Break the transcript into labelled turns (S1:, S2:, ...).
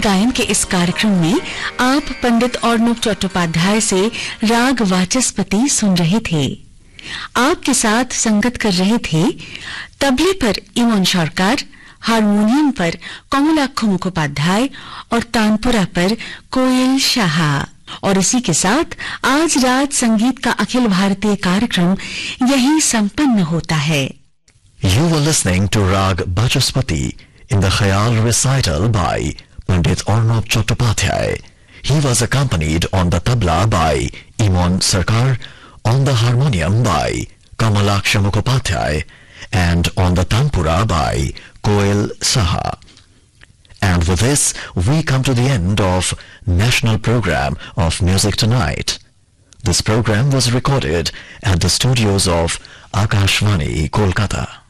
S1: गायन के इस कार्यक्रम में आप पंडित अर्णव चट्टोपाध्याय से राग वाचस्पति सुन रहे थे। आपके साथ संगत कर रहे थे तबले पर इमोन सरकार, हारमोनियम पर कमलाक्ष मुखोपाध्याय और तानपुरा पर कोयल शाह। और इसी के साथ आज रात संगीत का अखिल भारतीय कार्यक्रम यहीं संपन्न होता है।
S2: You were listening to Rag Vachaspati in the Khayal recital by Pandit Arnab Chattopadhyay. He was accompanied on the tabla by Imon Sarkar, on the harmonium by Kamalaksha Mukhopadhyay, and on the tanpura by Koel Saha. And with this, we come to the end of National Program of Music Tonight. This program was recorded at the studios of Akashvani, Kolkata.